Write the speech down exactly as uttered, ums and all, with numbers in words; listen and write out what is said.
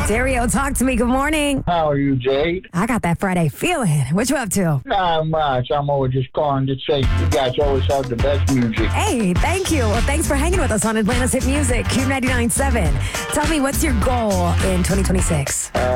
Dario, talk to me. Good morning. How are you, Jade? I got that Friday feeling. What you up to? Not much. I'm always just calling to say you guys always have the best music. Hey, thank you. Well, thanks for hanging with us on Atlanta's Hit Music, Cube ninety-nine point seven. Tell me, what's your goal in twenty twenty-six? Uh,